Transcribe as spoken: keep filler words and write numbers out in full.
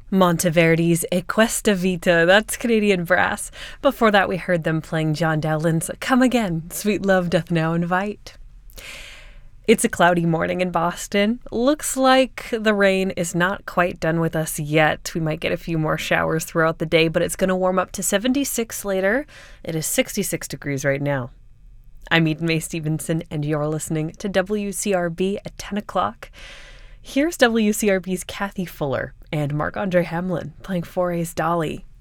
Monteverdi's E Questa Vita, that's Canadian brass. Before that, we heard them playing John Dowland's Come Again, Sweet Love Doth Now Invite. It's a cloudy morning in Boston. Looks like the rain is not quite done with us yet. We might get a few more showers throughout the day, but it's going to warm up to seventy-six later. It is sixty-six degrees right now. I'm Eden Mae Stevenson, and you're listening to W C R B at ten o'clock. Here's W C R B's Kathy Fuller and Marc-Andre Hamelin playing Fauré's Dolly.